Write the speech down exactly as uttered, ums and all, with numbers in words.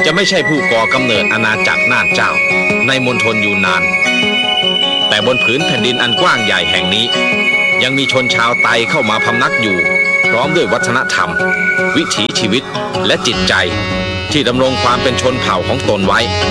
จะไม่ใช่ผู้ก่อกำเนิดอาณาจักรน่านเจ้าในมณฑลยูนนานแต่บนผืนแผ่นดินอันกว้างใหญ่แห่งนี้ยังมีชนชาวไตเข้ามาพำนักอยู่พร้อมด้วยวัฒนธรรมวิถีชีวิตและจิตใจที่ดำรงความเป็นชนเผ่าของตนไว้